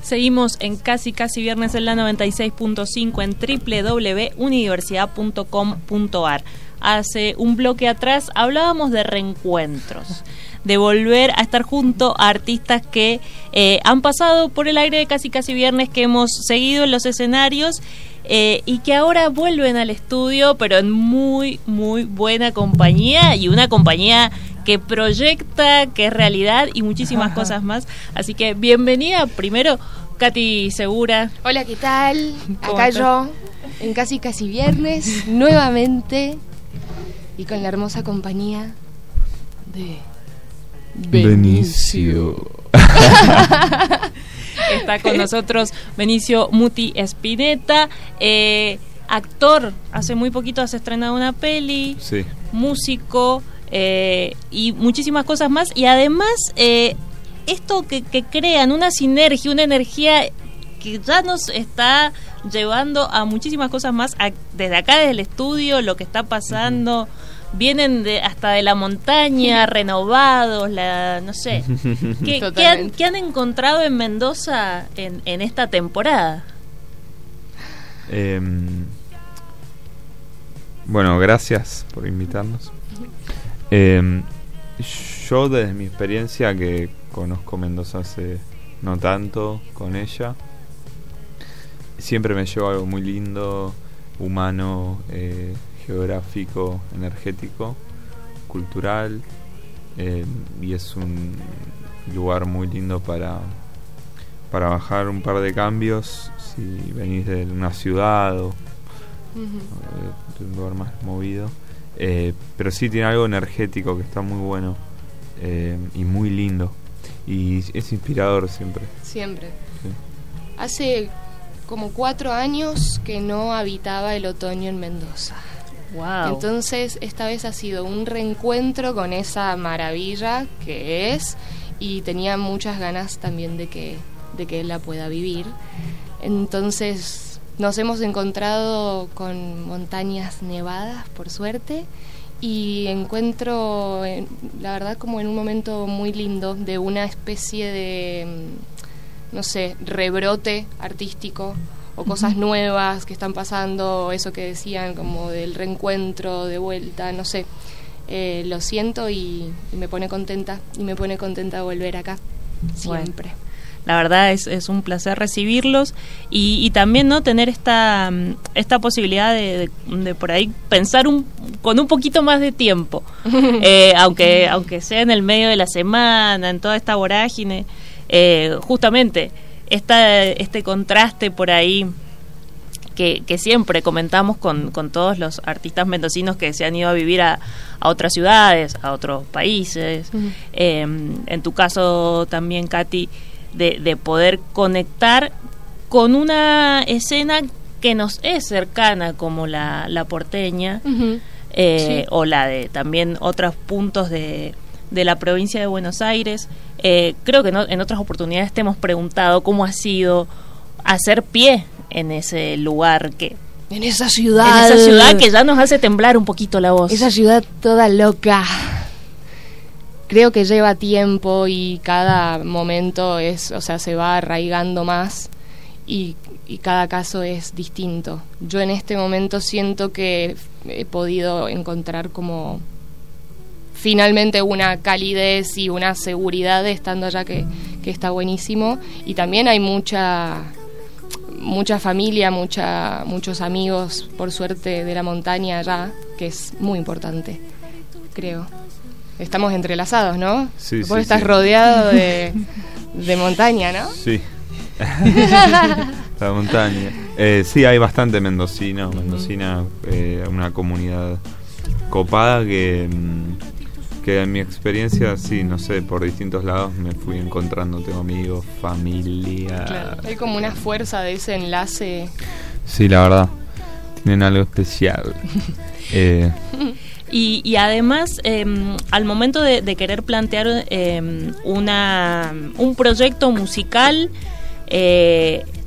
Seguimos en Casi Viernes en la 96.5 en www.universidad.com.ar. Hace un bloque atrás hablábamos de reencuentros, de volver a estar junto a artistas que han pasado por el aire de Casi Viernes, que hemos seguido en los escenarios y que ahora vuelven al estudio, pero en muy, muy buena compañía, y una compañía que proyecta, que es realidad y muchísimas cosas más. Así que bienvenida primero, Katy Segura. Hola, ¿qué tal? Acá yo, en Casi Viernes, nuevamente, y con la hermosa compañía de Benicio. Está con nosotros Benicio Muti Spinetta, actor, hace muy poquito has estrenado una peli, sí. Músico, y muchísimas cosas más, y además esto que crean una sinergia, una energía que ya nos está llevando a muchísimas cosas más, desde acá, desde el estudio, lo que está pasando. Vienen hasta de la montaña, renovados, no sé. ¿Qué han encontrado en Mendoza en esta temporada? Bueno, gracias por invitarnos. Yo, desde mi experiencia, que conozco Mendoza hace no tanto con ella, siempre me llevo algo muy lindo, humano, geográfico, energético, cultural, y es un lugar muy lindo para bajar un par de cambios si venís de una ciudad o de un lugar más movido, pero sí tiene algo energético que está muy bueno, y muy lindo, y es inspirador siempre. Sí. Hace como 4 años que no habitaba el otoño en Mendoza. Wow. Entonces esta vez ha sido un reencuentro con esa maravilla que es, y tenía muchas ganas también de que él la pueda vivir. Entonces nos hemos encontrado con montañas nevadas, por suerte, y encuentro, la verdad, como en un momento muy lindo de una especie de, no sé, rebrote artístico, o cosas nuevas que están pasando, eso que decían, como del reencuentro, de vuelta, no sé. Lo siento y me pone contenta, volver acá, siempre. Bueno, la verdad es un placer recibirlos, y también, ¿no?, tener esta posibilidad de por ahí pensar con un poquito más de tiempo, aunque sea en el medio de la semana, en toda esta vorágine, justamente este contraste por ahí que siempre comentamos con todos los artistas mendocinos que se han ido a vivir a otras ciudades, a otros países. En tu caso también, Katy, de poder conectar con una escena que nos es cercana, como la porteña, sí, o la de también otros puntos de la provincia de Buenos Aires. Creo que en otras oportunidades te hemos preguntado cómo ha sido hacer pie en ese lugar, en esa ciudad que ya nos hace temblar un poquito la voz. Esa ciudad toda loca. Creo que lleva tiempo, y cada momento se va arraigando más, y cada caso es distinto. Yo en este momento siento que he podido encontrar como finalmente una calidez y una seguridad estando allá que está buenísimo, y también hay mucha familia, muchos amigos, por suerte, de la montaña allá, que es muy importante, creo. Estamos entrelazados, ¿no? Sí, Vos estás rodeado de montaña, ¿no? Sí. La montaña. Sí, hay bastante mendocina, una comunidad copada que en mi experiencia, sí, no sé, por distintos lados me fui encontrando, tengo amigos, familia. Claro, hay como una fuerza de ese enlace. Sí, la verdad, tienen algo especial. Y además, al momento de querer plantear un proyecto musical,